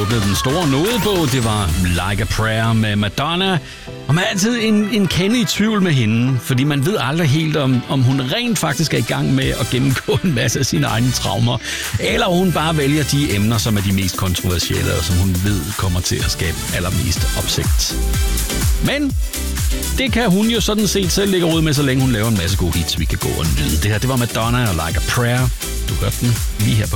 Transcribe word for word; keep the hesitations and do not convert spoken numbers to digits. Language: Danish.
åbnede den store nodebog. Det var Like a Prayer med Madonna. Og man er altid en, en kende i tvivl med hende, fordi man ved aldrig helt, om, om hun rent faktisk er i gang med at gennemgå en masse af sine egne traumer, eller hun bare vælger de emner, som er de mest kontroversielle, og som hun ved kommer til at skabe allermest opsigt. Men det kan hun jo sådan set selv lægge råd med, så længe hun laver en masse gode hits, vi kan gå og nyde. Det her, det var Madonna og Like a Prayer. Du hørte den lige her på